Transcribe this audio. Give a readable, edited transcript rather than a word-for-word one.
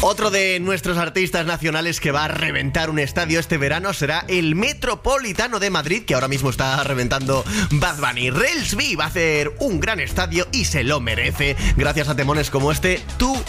Otro de nuestros artistas nacionales que va a reventar un estadio este verano será el Metropolitano de Madrid, que ahora mismo está reventando Bad Bunny. Relsby va a hacer un gran estadio y se lo merece, gracias a temones como este, Tú